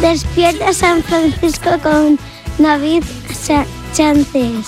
Despierta San Francisco con David Sánchez.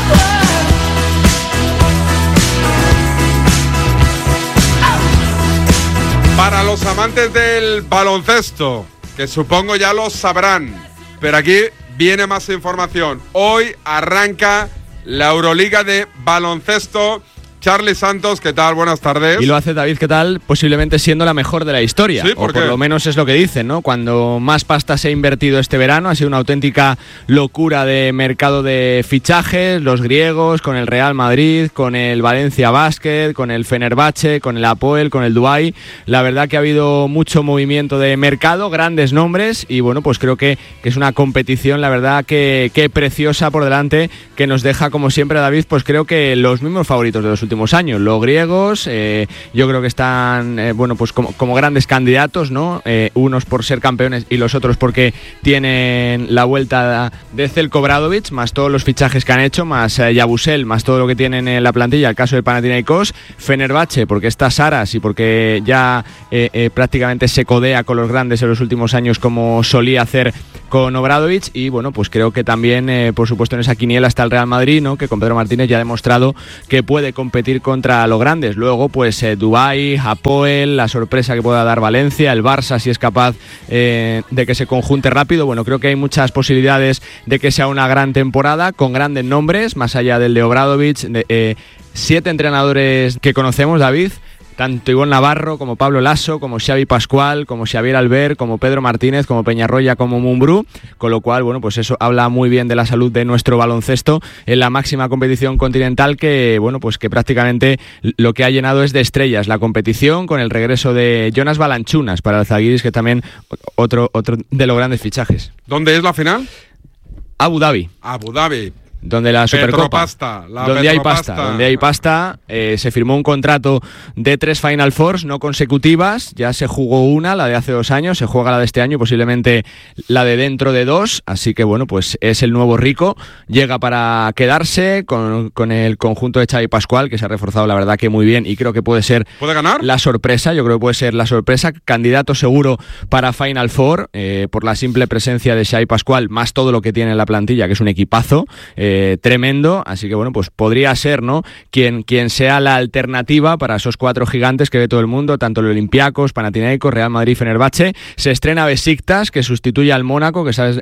Para los amantes del baloncesto, que supongo ya lo sabrán, pero aquí viene más información. Hoy arranca la Euroliga de baloncesto. Charly Santos, ¿qué tal? Buenas tardes. Y lo hace David, ¿qué tal? Posiblemente siendo la mejor de la historia. Sí, o por lo menos es lo que dicen, ¿no? Cuando más pasta se ha invertido este verano, ha sido una auténtica locura de mercado de fichajes, los griegos, con el Real Madrid, con el Valencia Basket, con el Fenerbahce, con el Apoel, con el Dubái. La verdad que ha habido mucho movimiento de mercado, grandes nombres, y bueno, pues creo que es una competición, la verdad que preciosa por delante, que nos deja, como siempre, David, pues creo que los mismos favoritos de los últimos años. Los griegos, yo creo que están, bueno, pues como grandes candidatos, ¿no? Unos por ser campeones y los otros porque tienen la vuelta de Zeljko Obradović, más todos los fichajes que han hecho, más Yabusel, más todo lo que tienen en la plantilla, el caso de Panathinaikos. Fenerbahce, porque está Saras y porque ya prácticamente se codea con los grandes en los últimos años, como solía hacer con Obradović. Y bueno, pues creo que también, por supuesto, en esa quiniela está el Real Madrid, ¿no? Que con Pedro Martínez ya ha demostrado que puede competir contra los grandes. Luego, pues Dubái, Apoel, la sorpresa que pueda dar Valencia, el Barça, si es capaz de que se conjunte rápido. Bueno, creo que hay muchas posibilidades de que sea una gran temporada, con grandes nombres, más allá del de Obradović. 7 entrenadores que conocemos, David, tanto Ivonne Navarro, como Pablo Lasso, como Xavi Pascual, como Xavier Albert, como Pedro Martínez, como Peñarroya, como Mumbrú, con lo cual, bueno, pues eso habla muy bien de la salud de nuestro baloncesto en la máxima competición continental, que, bueno, pues que prácticamente lo que ha llenado es de estrellas la competición, con el regreso de Jonas Valanciunas para el Zalgiris, que también otro de los grandes fichajes. ¿Dónde es la final? Abu Dhabi. Abu Dhabi. Donde la Supercopa, donde hay pasta, se firmó un contrato de 3 Final Fours no consecutivas. Ya se jugó una, la de hace 2 años, se juega la de este año, posiblemente la de dentro de 2, así que bueno, pues es el nuevo rico, llega para quedarse con el conjunto de Xavi Pascual, que se ha reforzado la verdad que muy bien, y creo que puede ser la sorpresa. Yo creo que puede ser la sorpresa, candidato seguro para Final Four, por la simple presencia de Xavi Pascual, más todo lo que tiene en la plantilla, que es un equipazo tremendo, así que bueno, pues podría ser, ¿no?, quien sea la alternativa para esos 4 gigantes que ve todo el mundo, tanto el Olympiacos, Panathinaikos, Real Madrid, Fenerbahce. Se estrena Besiktas, que sustituye al Mónaco, que sabes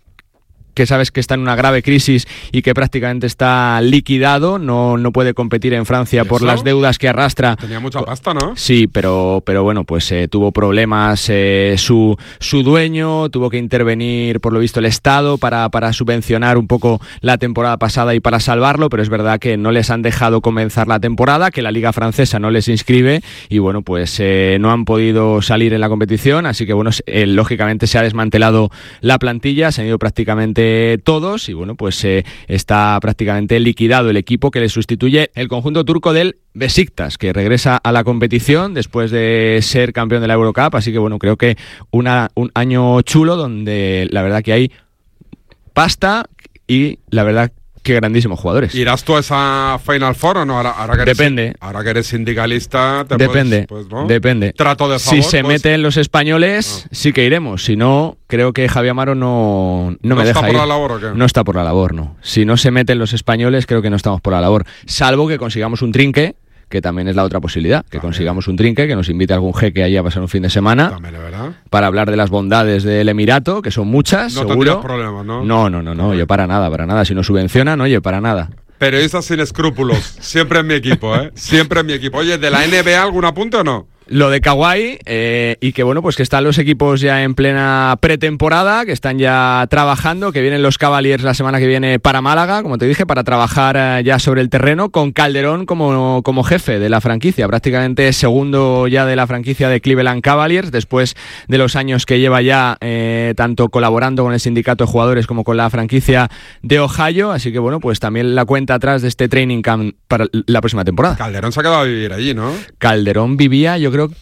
que está en una grave crisis y que prácticamente está liquidado, no puede competir en Francia por las deudas que arrastra. Tenía mucha pasta, ¿no? Sí, pero bueno, pues tuvo problemas su dueño, tuvo que intervenir, por lo visto, el Estado para subvencionar un poco la temporada pasada y para salvarlo, pero es verdad que no les han dejado comenzar la temporada, que la Liga Francesa no les inscribe y bueno, pues no han podido salir en la competición, así que bueno, lógicamente se ha desmantelado la plantilla, se han ido prácticamente todos y bueno, pues está prácticamente liquidado el equipo que le sustituye, el conjunto turco del Besiktas, que regresa a la competición después de ser campeón de la Eurocup, así que bueno, creo que un año chulo donde la verdad que hay pasta y la verdad qué grandísimos jugadores. ¿Irás tú a esa Final Four o no? Ahora que eres, depende. Ahora que eres sindicalista, depende. ¿no? Depende. Trato de favor. Si se meten los españoles, sí que iremos. Si no, creo que Javi Amaro no me deja ir. ¿No está por la labor o qué? No está por la labor, no. Si no se meten los españoles, creo que no estamos por la labor. Salvo que consigamos un trinque, que también es la otra posibilidad, que consigamos un trinque, que nos invite algún jeque allí a pasar un fin de semana, también, ¿verdad?, para hablar de las bondades del Emirato, que son muchas, no seguro. No problemas, ¿no? No, yo para nada. Si nos subvencionan, oye, para nada. Periodistas sin escrúpulos, siempre en mi equipo, siempre en mi equipo. Oye, ¿de la NBA algún apunte o no? Lo de Kawhi, y que bueno, pues que están los equipos ya en plena pretemporada, que están ya trabajando, que vienen los Cavaliers la semana que viene para Málaga, como te dije, para trabajar ya sobre el terreno, con Calderón como jefe de la franquicia, prácticamente segundo ya de la franquicia de Cleveland Cavaliers, después de los años que lleva ya tanto colaborando con el sindicato de jugadores como con la franquicia de Ohio, así que bueno, pues también la cuenta atrás de este training camp para la próxima temporada. Calderón se ha quedado a vivir allí, ¿no? Calderón vivía, yo creo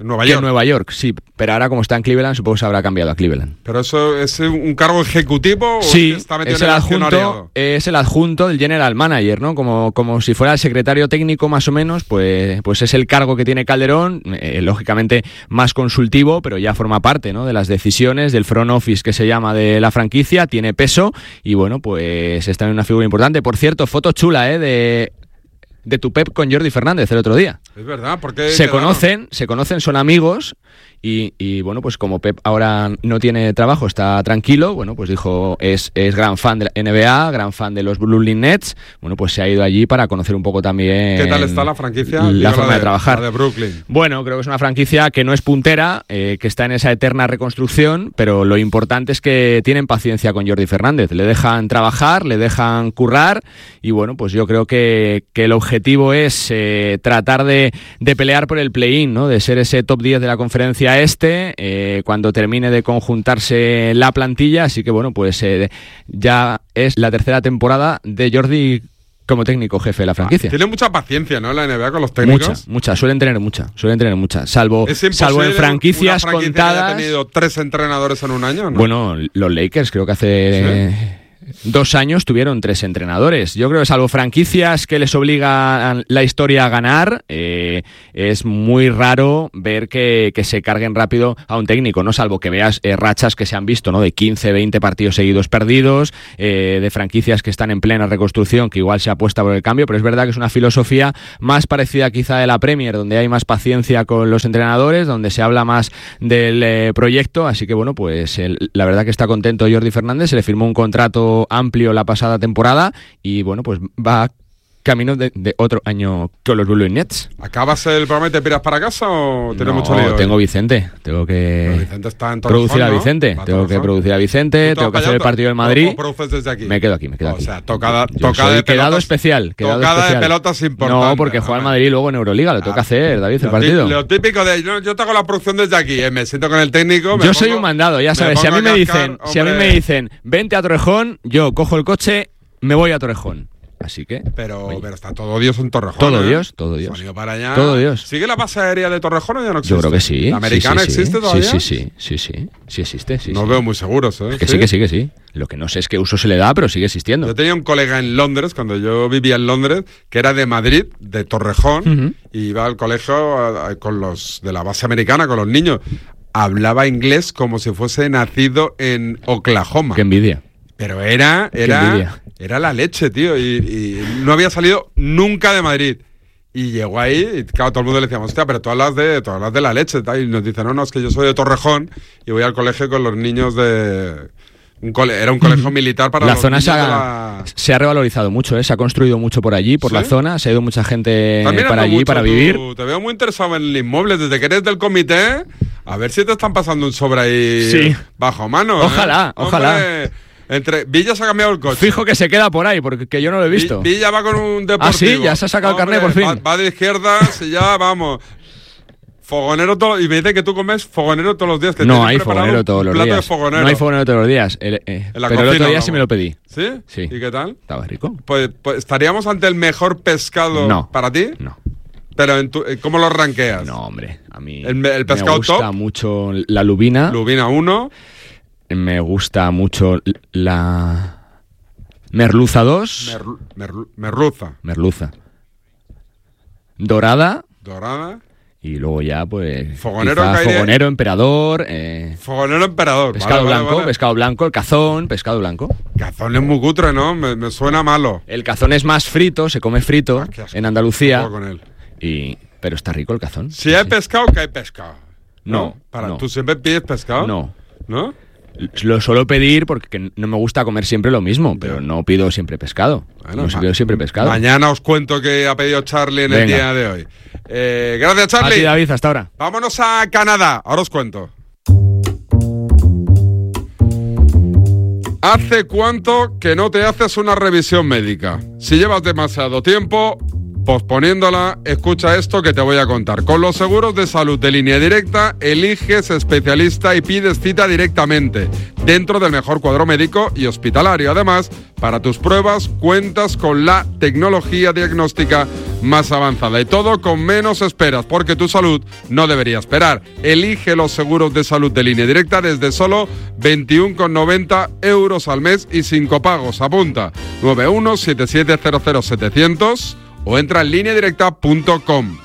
En Nueva York. En Nueva York, sí. Pero ahora, como está en Cleveland, supongo que se habrá cambiado a Cleveland. ¿Pero eso es un cargo ejecutivo? Sí, ¿O está metido es en el accionariado? es el adjunto del general manager, ¿no? Como si fuera el secretario técnico, más o menos, pues es el cargo que tiene Calderón, lógicamente más consultivo, pero ya forma parte, ¿no?, de las decisiones del front office, que se llama, de la franquicia, tiene peso y, bueno, pues está en una figura importante. Por cierto, foto chula, de tu Pep con Jordi Fernández el otro día. Es verdad, porque se conocen, son amigos y bueno, pues como Pep ahora no tiene trabajo, está tranquilo, bueno, pues dijo, es gran fan de la NBA, gran fan de los Brooklyn Nets, bueno, pues se ha ido allí para conocer un poco también... ¿Qué tal está la franquicia? La forma de trabajar. La de Brooklyn. Bueno, creo que es una franquicia que no es puntera, que está en esa eterna reconstrucción, pero lo importante es que tienen paciencia con Jordi Fernández, le dejan trabajar, le dejan currar y bueno, pues yo creo que el objetivo es tratar de pelear por el play-in, ¿no?, de ser ese top 10 de la conferencia cuando termine de conjuntarse la plantilla, así que bueno, pues ya es la tercera temporada de Jordi como técnico jefe de la franquicia. Tiene mucha paciencia, ¿no?, la NBA con los técnicos. Mucha, suelen tener mucha, salvo en franquicias contadas. ¿Ha tenido 3 entrenadores en un año, no? Bueno, los Lakers creo que hace... ¿Sí? 2 años tuvieron 3 entrenadores. Yo creo que salvo franquicias que les obliga la historia a ganar, es muy raro ver que se carguen rápido a un técnico, ¿no? Salvo que veas rachas que se han visto, ¿no?, de 15, 20 partidos seguidos perdidos, de franquicias que están en plena reconstrucción, que igual se apuesta por el cambio, pero es verdad que es una filosofía más parecida quizá de la Premier, donde hay más paciencia con los entrenadores, donde se habla más del proyecto, así que bueno, pues la verdad que está contento Jordi Fernández, se le firmó un contrato amplio la pasada temporada y bueno, pues va camino de otro año con los Brooklyn Nets. ¿Acabas el programa y te piras para casa o tienes mucho lío? No, tengo Vicente. Tengo que Vicente está en Torrejón, producir a Vicente. ¿no? Tengo que producir a Vicente, tengo que hacer el partido del Madrid. ¿O produces desde aquí? Me quedo aquí. O sea, tocada de quedado pelotas. especial. Tocada de pelotas importante. No, porque juega el Madrid luego en Euroliga. Lo tengo que hacer, David, el partido. Lo típico de yo te hago la producción desde aquí, me siento con el técnico. Yo soy un mandado, ya sabes. Si a mí me dicen, vente a Torrejón, yo cojo el coche, me voy a Torrejón. Así que... Pero está todo Dios en Torrejón. Todo Dios. Para allá. Todo Dios. ¿Sigue la base aérea de Torrejón o ya no existe? Yo creo que sí. ¿La americana existe todavía? Sí existe. No veo muy seguros, ¿eh? Que sí. Lo que no sé es qué uso se le da, pero sigue existiendo. Yo tenía un colega en Londres, cuando yo vivía en Londres, que era de Madrid, de Torrejón, y iba al colegio con los de la base americana, con los niños. Hablaba inglés como si fuese nacido en Oklahoma. Qué envidia. Pero era la leche, tío, y no había salido nunca de Madrid. Y llegó ahí, y claro, todo el mundo le decíamos, hostia, pero tú hablas de la leche, tal. Y nos dice, no, es que yo soy de Torrejón y voy al colegio con los niños de... Era un colegio militar para la los zona niños se ha revalorizado mucho, se ha construido mucho por allí, por la zona, se ha ido mucha gente para allí, para vivir. Te veo muy interesado en el inmueble, desde que eres del comité, a ver si te están pasando un sobre ahí bajo mano. Ojalá. Entre Villa se ha cambiado el coche. Fijo que se queda por ahí, porque yo no lo he visto. Villa va con un deportivo. Ah, sí, ya se ha sacado el carnet por fin. Va de izquierdas y ya vamos. Fogonero todo, y me dice que tú comes fogonero todos los días. Que no hay fogonero todos los días. No hay fogonero todos los días. Pero el otro día sí me lo pedí. ¿Sí? Sí. ¿Y qué tal? Estaba rico. Pues estaríamos ante el mejor pescado para ti. No. Pero ¿cómo lo rankeas? No, hombre, a mí el pescado me gusta top, mucho la lubina. Lubina 1. Me gusta mucho la merluza 2. Merluza. Dorada. Y luego ya, pues... Fogonero, emperador... Fogonero, emperador. Pescado blanco, pescado blanco, el cazón, pescado blanco. Cazón es muy cutre, ¿no? Me suena malo. El cazón es más frito, se come frito en Andalucía. Con él. Pero está rico el cazón. Si hay pescado, ¿qué hay pescado? No. ¿Tú siempre pides pescado? No. ¿No? Lo suelo pedir porque no me gusta comer siempre lo mismo, pero no pido siempre pescado. Pido siempre pescado. Mañana os cuento qué ha pedido Charlie en el día de hoy. Gracias, Charlie. A ti, David, hasta ahora. Vámonos a Canadá. Ahora os cuento. ¿Hace cuánto que no te haces una revisión médica? Si llevas demasiado tiempo, Posponiéndola, escucha esto que te voy a contar. Con los seguros de salud de Línea Directa, eliges especialista y pides cita directamente, dentro del mejor cuadro médico y hospitalario. Además, para tus pruebas cuentas con la tecnología diagnóstica más avanzada y todo con menos esperas, porque tu salud no debería esperar. Elige los seguros de salud de Línea Directa desde solo 21,90 euros al mes y sin copagos. Apunta 91 7700 700 o entra en lineadirecta.com.